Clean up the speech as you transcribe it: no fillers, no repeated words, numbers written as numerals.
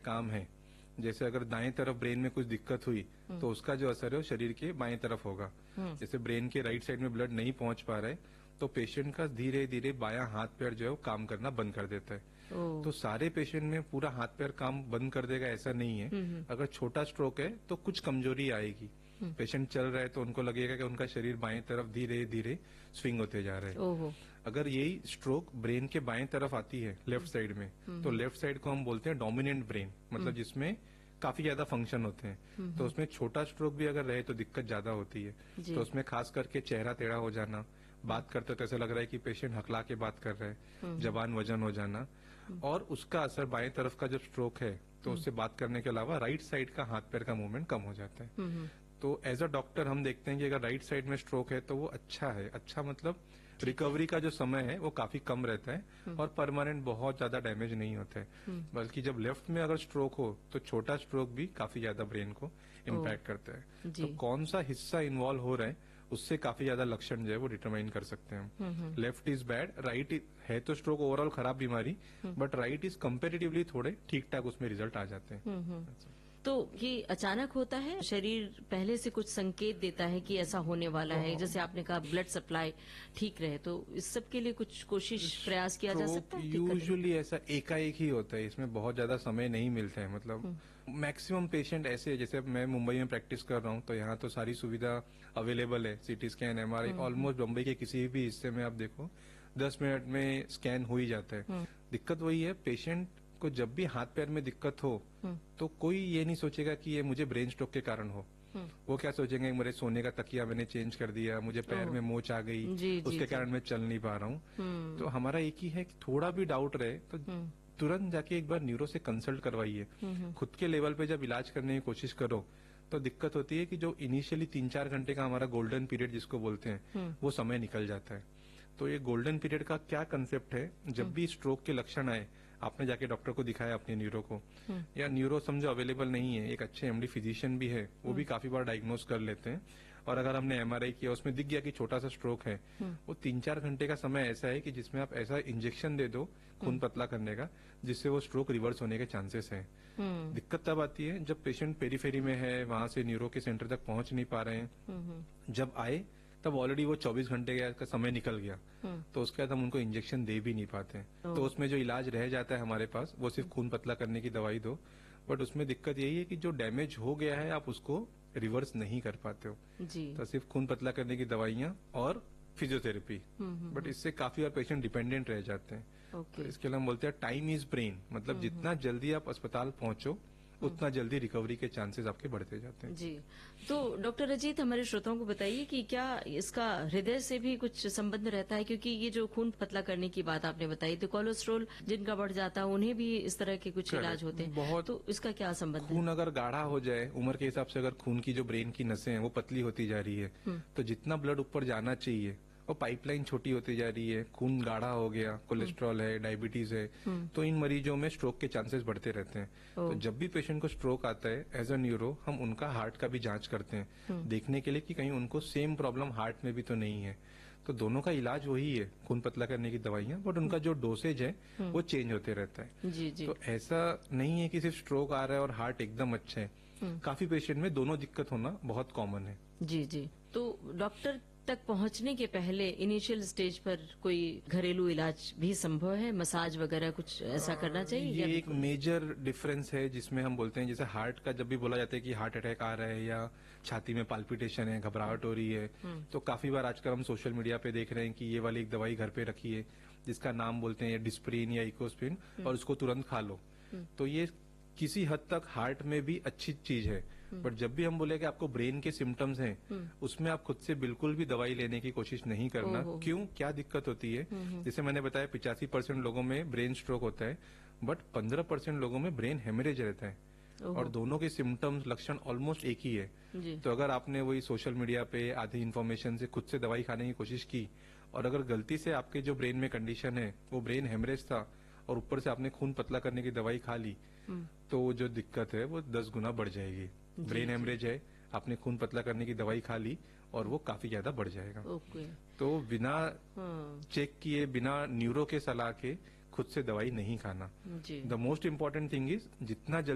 काम है। जैसे अगर दाएं तरफ ब्रेन में कुछ दिक्कत हुई तो उसका जो असर है वो शरीर के बाएं तरफ होगा। जैसे ब्रेन के राइट साइड में ब्लड नहीं पहुंच पा रहा है तो पेशेंट का धीरे धीरे बायां हाथ पैर जो है वो काम करना बंद कर देता है। तो सारे पेशेंट में पूरा हाथ पैर काम बंद कर देगा ऐसा नहीं है। अगर छोटा स्ट्रोक है तो कुछ कमजोरी आएगी। पेशेंट चल रहा है तो उनको लगेगा कि उनका शरीर बाएं तरफ धीरे धीरे स्विंग होते जा रहे हैं। अगर यही स्ट्रोक ब्रेन के बाएं तरफ आती है लेफ्ट साइड में, तो लेफ्ट साइड को हम बोलते हैं डोमिनेंट ब्रेन, मतलब जिसमें काफी ज्यादा फंक्शन होते हैं। तो उसमें छोटा स्ट्रोक भी अगर रहे तो दिक्कत ज्यादा होती है। तो उसमें खास करके चेहरा टेढ़ा हो जाना, बात करते तो ऐसा लग रहा है कि पेशेंट हकला के बात कर रहे हैं, जबान वजन हो जाना, और उसका असर बाएं तरफ का जब स्ट्रोक है तो उससे बात करने के अलावा राइट साइड का हाथ पैर का मूवमेंट कम हो जाता है। तो एज अ डॉक्टर हम देखते हैं कि अगर राइट साइड में स्ट्रोक है तो वो अच्छा है। अच्छा मतलब रिकवरी का जो समय है वो काफी कम रहता है और परमानेंट बहुत ज्यादा डैमेज नहीं होता है। बल्कि जब लेफ्ट में अगर स्ट्रोक हो तो छोटा स्ट्रोक भी काफी ज्यादा ब्रेन को इम्पैक्ट करता है। तो कौन सा हिस्सा इन्वॉल्व हो रहा है उससे काफी ज्यादा लक्षण जो है वो डिटरमाइन कर सकते हैं। लेफ्ट इज बैड, राइट है तो स्ट्रोक ओवरऑल खराब बीमारी, बट राइट इज कंपेरेटिवली थोड़े ठीक ठाक उसमें रिजल्ट आ जाते हैं। तो ये अचानक होता है, शरीर पहले से कुछ संकेत देता है कि ऐसा होने वाला है, जैसे आपने कहा ब्लड सप्लाई ठीक रहे, तो इस सब के लिए कुछ कोशिश प्रयास किया जा सकता है? यूजुअली ऐसा एकाएक ही होता है, इसमें बहुत ज्यादा समय नहीं मिलता है। मतलब मैक्सिमम पेशेंट ऐसे, जैसे मैं मुंबई में प्रैक्टिस कर रहा हूँ तो यहाँ तो सारी सुविधा अवेलेबल है, CT scan, MRI, almost Mumbai के किसी भी हिस्से में आप देखो 10 मिनट में स्कैन हो ही जाता है। दिक्कत वही है, पेशेंट को जब भी हाथ पैर में दिक्कत हो तो कोई ये नहीं सोचेगा कि ये मुझे ब्रेन स्ट्रोक के कारण हो। वो क्या सोचेंगे, मेरे सोने का तकिया मैंने चेंज कर दिया, मुझे पैर में मोच आ गई, उसके कारण मैं चल नहीं पा रहा हूँ। तो हमारा एक ही है कि थोड़ा भी डाउट रहे तो तुरंत जाके एक बार न्यूरो से कंसल्ट करवाइए। खुद के लेवल पे जब इलाज करने की कोशिश करो तो दिक्कत होती है कि जो इनिशियली 3-4 घंटे का हमारा गोल्डन पीरियड जिसको बोलते हैं वो समय निकल जाता है। तो ये गोल्डन पीरियड का क्या कंसेप्ट है, जब भी स्ट्रोक के लक्षण आए आपने जाके डॉक्टर को दिखाया अपने न्यूरो को, या न्यूरो समझो अवेलेबल नहीं है, एक अच्छे एमडी फिजिशियन भी है, वो भी काफी बार डायग्नोज कर लेते हैं। और अगर हमने एमआरआई किया उसमें दिख गया कि छोटा सा स्ट्रोक है, वो 3-4 घंटे का समय ऐसा है कि जिसमें आप ऐसा इंजेक्शन दे दो खून पतला करने का जिससे वो स्ट्रोक रिवर्स होने के चांसेस हैं। दिक्कत तब आती है जब पेशेंट पेरीफेरी में है, वहां से न्यूरो के सेंटर तक पहुंच नहीं पा रहे हैं। जब आए तब ऑलरेडी वो 24 घंटे का समय निकल गया, तो उसके बाद हम उनको इंजेक्शन दे भी नहीं पाते। तो उसमें जो इलाज रह जाता है हमारे पास वो सिर्फ खून पतला करने की दवाई दो, बट उसमें दिक्कत यही है कि जो डैमेज हो गया है आप उसको रिवर्स नहीं कर पाते हो। तो सिर्फ खून पतला करने की दवाइयां और फिजियोथेरेपी, बट इससे काफी बार पेशेंट डिपेंडेंट रह जाते हैं। तो इसके लिए हम बोलते हैं टाइम इज ब्रेन, मतलब जितना जल्दी आप अस्पताल पहुंचो उतना जल्दी रिकवरी के चांसेस आपके बढ़ते जाते हैं। जी, तो डॉक्टर अजीत हमारे श्रोताओं को बताइए कि क्या इसका हृदय से भी कुछ संबंध रहता है, क्योंकि ये जो खून पतला करने की बात आपने बताई, तो कोलेस्ट्रॉल जिनका बढ़ जाता है उन्हें भी इस तरह के कुछ इलाज होते हैं, बहुत, तो इसका क्या संबंध है? खून अगर गाढ़ा हो जाए, उम्र के हिसाब से अगर खून की जो ब्रेन की नसें हैं वो पतली होती जा रही है, तो जितना ब्लड ऊपर जाना चाहिए वो पाइपलाइन छोटी होती जा रही है, खून गाढ़ा हो गया, कोलेस्ट्रॉल है, डायबिटीज है, तो इन मरीजों में स्ट्रोक के चांसेस बढ़ते रहते हैं। तो जब भी पेशेंट को स्ट्रोक आता है एज अ न्यूरो हम उनका हार्ट का भी जांच करते हैं, देखने के लिए कि कहीं उनको सेम प्रॉब्लम हार्ट में भी तो नहीं है। तो दोनों का इलाज वही है, खून पतला करने की दवाइयां, बट उनका जो डोसेज है वो चेंज होते रहता है। जी। तो ऐसा नहीं है कि सिर्फ स्ट्रोक आ रहा है और हार्ट एकदम अच्छा है, काफी पेशेंट में दोनों दिक्कत होना बहुत कॉमन है। जी, तो डॉक्टर तक पहुंचने के पहले इनिशियल स्टेज पर कोई घरेलू इलाज भी संभव है, मसाज वगैरह कुछ ऐसा करना चाहिए? ये एक मेजर डिफरेंस है जिसमें हम बोलते हैं, जैसे हार्ट का जब भी बोला जाता है कि हार्ट अटैक आ रहा है या छाती में पाल्पिटेशन है, घबराहट हो रही है, तो काफी बार आजकल हम सोशल मीडिया पे देख रहे हैं कि ये वाली एक दवाई घर पे रखी है जिसका नाम बोलते हैं डिस्प्रिन या इकोस्प्रिन, और उसको तुरंत खा लो। तो ये किसी हद तक हार्ट में भी अच्छी चीज है, बट जब भी हम बोले कि आपको ब्रेन के सिम्टम्स हैं उसमें आप खुद से बिल्कुल भी दवाई लेने की कोशिश नहीं करना। क्यों, क्या दिक्कत होती है, जैसे मैंने बताया 85% लोगों में ब्रेन स्ट्रोक होता है, बट 15% लोगों में ब्रेन हेमरेज रहता है, और दोनों के सिम्टम्स लक्षण ऑलमोस्ट एक ही है। तो अगर आपने वही सोशल मीडिया पे आधी इन्फॉर्मेशन से खुद से दवाई खाने की कोशिश की और अगर गलती से आपके जो ब्रेन में कंडीशन है वो ब्रेन हेमरेज था और ऊपर से आपने खून पतला करने की दवाई खा ली, तो वो जो दिक्कत है वो 10 गुना बढ़ जाएगी। ब्रेन हेमरेज है, आपने खून पतला करने की दवाई खा ली और वो काफी ज्यादा बढ़ जाएगा। तो बिना चेक किए, बिना न्यूरो के सलाह के खुद से दवाई नहीं खाना। The most important thing is जितना जल्दी